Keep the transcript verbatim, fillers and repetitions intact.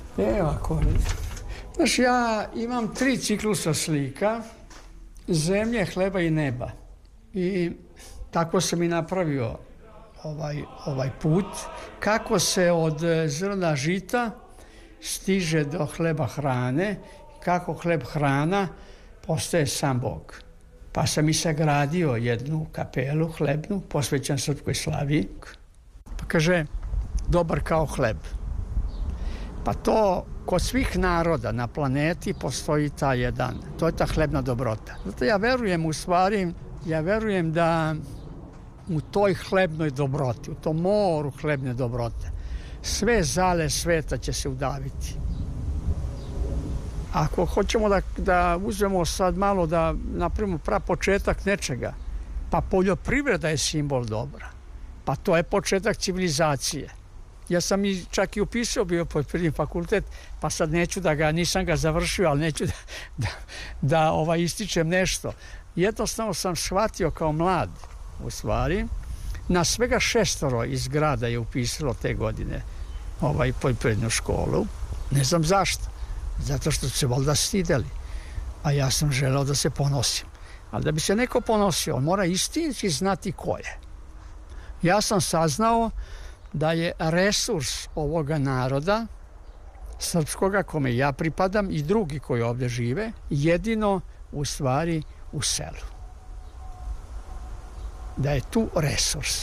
E, ovako. Znaš, ja imam tri ciklusa slika, zemlje, hleba i neba. I tako sam i napravio ovaj, ovaj put. Kako se od zrna žita stiže do hleba hrane, kako hleb hrana postaje sam Bog. Pa sam i sagradio jednu kapelu hlebnu, posvećan srpskoj slavi. Pa kaže, dobar kao hleb. Pa to kod svih naroda na planeti postoji ta jedan, to je ta hlebna dobrota. Zato ja verujem u stvari, ja verujem da u toj hlebnoj dobroti, u tom moru hlebne dobrote, sve zale sveta će se udaviti. Ako hoćemo da, da uzmemo sad malo da napravimo prapočetak nečega, pa poljoprivreda je simbol dobra. Pa to je početak civilizacije. Ja sam i čak i upisao bio poljoprivredni fakultet, pa sad neću da ga, nisam ga završio, ali neću da, da, da ovaj, ističem nešto. Jednostavno sam shvatio kao mlad, u stvari, na svega šestoro iz grada je upisalo te godine ovaj, poljoprivrednu školu. Ne znam zašto. Zato što su se valjda stideli. A ja sam želeo da se ponosim. Ali da bi se neko ponosio, on mora istinski znati ko je. Ja sam saznao da je resurs ovoga naroda, srpskoga, kome ja pripadam, i drugi koji ovdje žive, jedino u stvari u selu. Da je tu resurs.